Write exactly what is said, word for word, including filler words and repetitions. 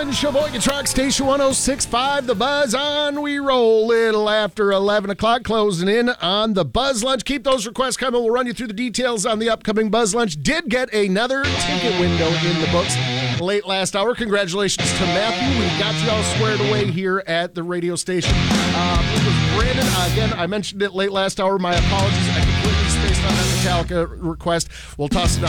Sheboygan Truck Station one oh six point five, The Buzz. On we roll, little after eleven o'clock, closing in on the Buzz Lunch. Keep those requests coming. We'll run you through the details on the upcoming Buzz Lunch. Did get another ticket window in the books late last hour. Congratulations to Matthew. We got you all squared away here at the radio station. Uh, it was Brandon. Uh, again, I mentioned it late last hour. My apologies. I completely spaced on that Metallica request. We'll toss it out.